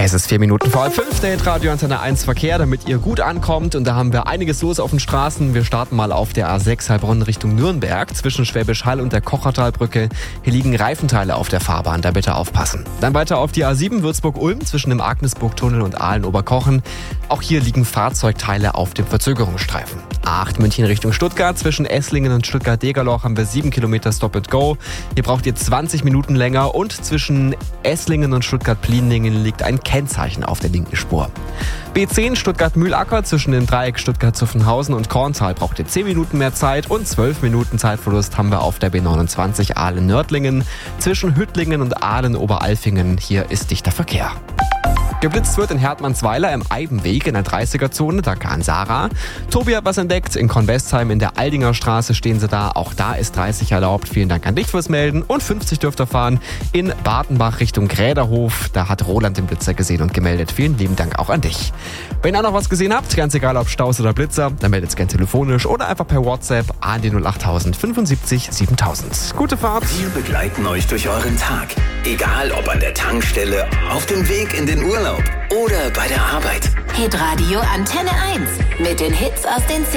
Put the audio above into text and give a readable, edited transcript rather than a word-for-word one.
Es ist 4 Minuten vor 5, der Radio Antenne 1 Verkehr, damit ihr gut ankommt. Und da haben wir einiges los auf den Straßen. Wir starten mal auf der A6 Heilbronn Richtung Nürnberg zwischen Schwäbisch Hall und der Kochertalbrücke. Hier liegen Reifenteile auf der Fahrbahn, da bitte aufpassen. Dann weiter auf die A7 Würzburg-Ulm zwischen dem Agnesburg-Tunnel und Aalen-Oberkochen. Auch hier liegen Fahrzeugteile auf dem Verzögerungsstreifen. A8 München Richtung Stuttgart zwischen Esslingen und Stuttgart-Degerloch haben wir 7 Kilometer Stop-and-Go. Hier braucht ihr 20 Minuten länger und zwischen Esslingen und Stuttgart-Plienlingen liegt ein Kennzeichen auf der linken Spur. B10 Stuttgart-Mühlacker zwischen dem Dreieck Stuttgart-Zuffenhausen und Korntal braucht ihr 10 Minuten mehr Zeit und 12 Minuten Zeitverlust haben wir auf der B29 Aalen-Nördlingen. Zwischen Hüttlingen und Aalen-Oberalfingen, hier ist dichter Verkehr. Geblitzt wird in Hertmannsweiler im Eibenweg in der 30er-Zone, da kann Sarah. Tobi hat was entdeckt, in Kornwestheim in der Aldinger Straße stehen sie da. Auch da ist 30 erlaubt. Vielen Dank an dich fürs Melden. Und 50 dürft ihr fahren in Bartenbach Richtung Gräderhof. Da hat Roland den Blitzer gesehen und gemeldet. Vielen lieben Dank auch an dich. Wenn ihr auch noch was gesehen habt, ganz egal ob Staus oder Blitzer, dann meldet es gerne telefonisch oder einfach per WhatsApp an die 08000 75 7000. Gute Fahrt. Wir begleiten euch durch euren Tag. Egal ob an der Tankstelle, auf dem Weg in den Urlaub oder bei der Arbeit. Hitradio Antenne 1 mit den Hits aus den